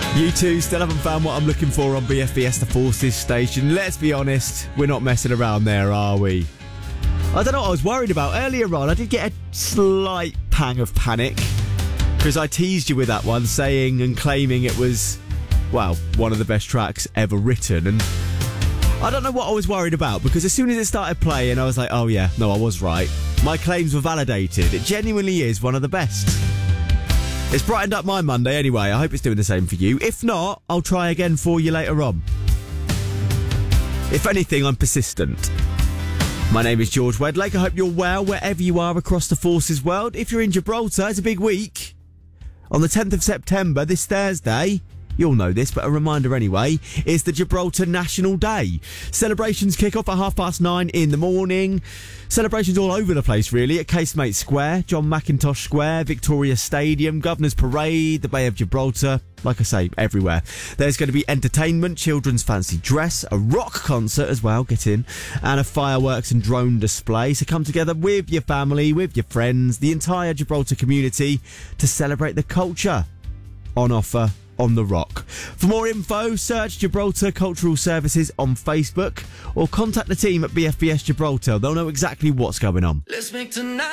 You two still haven't found what I'm looking for on BFBS The Forces station. Let's be honest, we're not messing around there, are we? I don't know what I was worried about. Earlier on, I did get a slight pang of panic because I teased you with that one, saying and claiming it was, well, one of the best tracks ever written. And I don't know what I was worried about, because as soon as it started playing, I was like, oh yeah, no, I was right. My claims were validated. It genuinely is one of the best. It's brightened up my Monday anyway. I hope it's doing the same for you. If not, I'll try again for you later on. If anything, I'm persistent. My name is George Wedlake. I hope you're well wherever you are across the Forces world. If you're in Gibraltar, it's a big week. On the 10th of September, this Thursday, you'll know this, but a reminder anyway, is the Gibraltar National Day. Celebrations kick off at 9:30 in the morning. Celebrations all over the place, really, at Casemate Square, John McIntosh Square, Victoria Stadium, Governor's Parade, the Bay of Gibraltar. Like I say, everywhere. There's going to be entertainment, children's fancy dress, a rock concert as well, get in, and a fireworks and drone display. So come together with your family, with your friends, the entire Gibraltar community to celebrate the culture on offer on the rock. For more info, search Gibraltar Cultural Services on Facebook or contact the team at BFBS Gibraltar. They'll know exactly what's going on. Let's make tonight